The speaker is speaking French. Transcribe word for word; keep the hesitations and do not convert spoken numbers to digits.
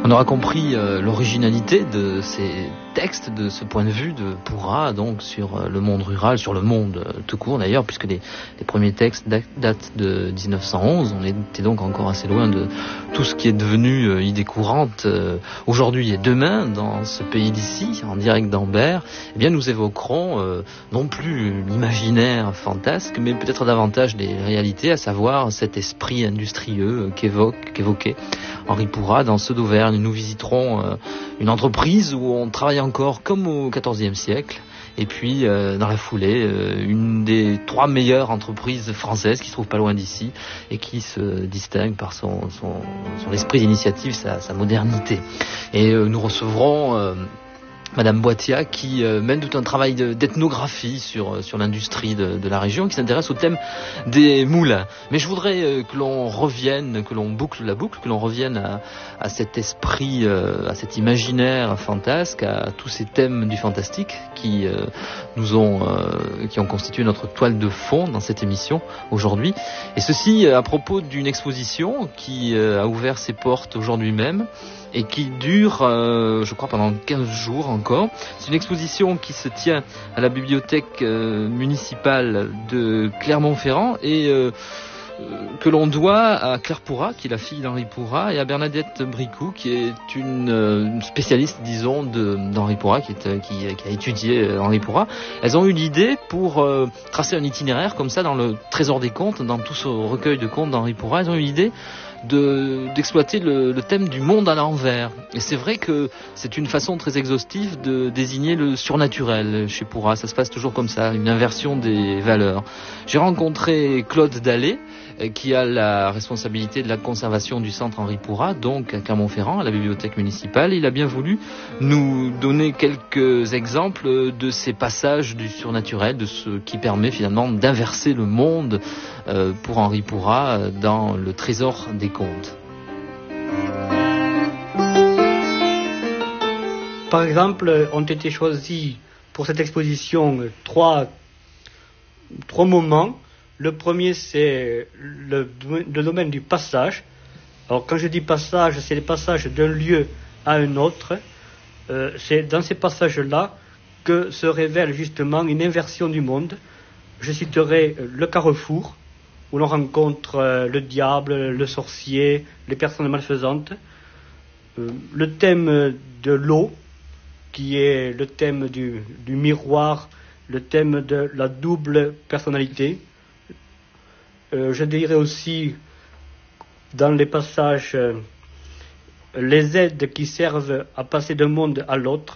On aura compris euh, l'originalité de ces textes, de ce point de vue de Pourra, donc sur euh, le monde rural, sur le monde euh, tout court d'ailleurs, puisque les, les premiers textes datent de dix-neuf cent onze. On était donc encore assez loin de tout ce qui est devenu euh, idée courante euh, aujourd'hui et demain dans ce pays d'ici, en direct d'Ambert. Eh bien, nous évoquerons euh, non plus l'imaginaire fantasque, mais peut-être davantage des réalités, à savoir cet esprit industrieux euh, qu'évoque, qu'évoquait Henri Pourra dans Ceux d'Auvergne. Nous visiterons euh, une entreprise où on travaille encore comme au quatorzième siècle. Et puis, euh, dans la foulée, euh, une des trois meilleures entreprises françaises qui se trouve pas loin d'ici et qui se distingue par son, son, son esprit d'initiative, sa, sa modernité. Et euh, nous recevrons euh, Madame Boitia qui euh, mène tout un travail de, d'ethnographie sur, sur l'industrie de, de la région, qui s'intéresse au thème des moulins. Mais je voudrais euh, que l'on revienne, que l'on boucle la boucle, que l'on revienne à, à cet esprit, euh, à cet imaginaire fantasque, à tous ces thèmes du fantastique qui euh, nous ont, euh, qui ont constitué notre toile de fond dans cette émission aujourd'hui. Et ceci euh, à propos d'une exposition qui euh, a ouvert ses portes aujourd'hui même, et qui dure, euh, je crois, pendant quinze jours encore. C'est une exposition qui se tient à la bibliothèque euh, municipale de Clermont-Ferrand et euh, que l'on doit à Claire Pourra, qui est la fille d'Henri Pourra, et à Bernadette Bricou, qui est une, une spécialiste, disons, de, d'Henri Pourra, qui, est, qui, qui a étudié Henri Pourra. Elles ont eu l'idée pour euh, tracer un itinéraire comme ça dans le Trésor des contes, dans tout ce recueil de contes d'Henri Pourra. Elles ont eu l'idée De, d'exploiter le, le thème du monde à l'envers. Et c'est vrai que c'est une façon très exhaustive de désigner le surnaturel chez Pourra. Ça se passe toujours comme ça, une inversion des valeurs. J'ai rencontré Claude Dallet, qui a la responsabilité de la conservation du centre Henri Pourra, donc à Clermont-Ferrand, à la bibliothèque municipale. Il a bien voulu nous donner quelques exemples de ces passages du surnaturel, de ce qui permet finalement d'inverser le monde euh, pour Henri Pourra dans le Trésor des contes. Par exemple, ont été choisis pour cette exposition trois, trois moments. Le premier, c'est le, le domaine du passage. Alors, quand je dis passage, c'est le passage d'un lieu à un autre. Euh, c'est dans ces passages-là que se révèle justement une inversion du monde. Je citerai le carrefour, où l'on rencontre euh, le diable, le sorcier, les personnes malfaisantes. Euh, le thème de l'eau, qui est le thème du, du miroir, le thème de la double personnalité. Euh, je dirais aussi, dans les passages, euh, les aides qui servent à passer d'un monde à l'autre.